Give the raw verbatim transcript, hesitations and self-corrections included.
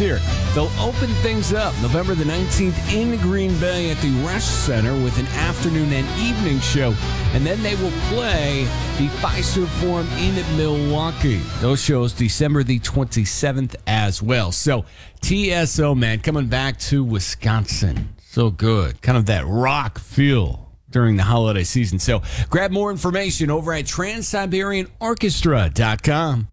here. They'll open things up November the nineteenth in Green Bay at the Resch Center with an afternoon and evening show. And then they will play the Fiserv Forum in Milwaukee. Those shows December the twenty-seventh as well. So T S O, man, coming back to Wisconsin. So good. Kind of that rock feel during the holiday season. So grab more information over at trans siberian orchestra dot com.